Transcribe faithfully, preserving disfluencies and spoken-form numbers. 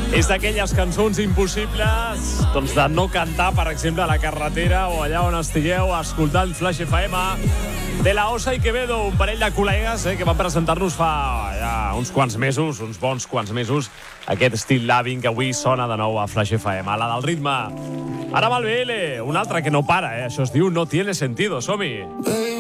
És d'aquelles cançons impossibles doncs, de no cantar, per exemple, a la carretera o allà on estigueu escoltant Flash F M. De la Osa i Quevedo, un parell de col·legues eh, que van presentar-nos fa ja, uns quants mesos, uns bons quants mesos, aquest Still Loving que avui sona de nou a Flash F M, a la del ritme. Ara amb el B L, un altre que no para, eh? Això es diu No Tiene Sentido. Som-hi!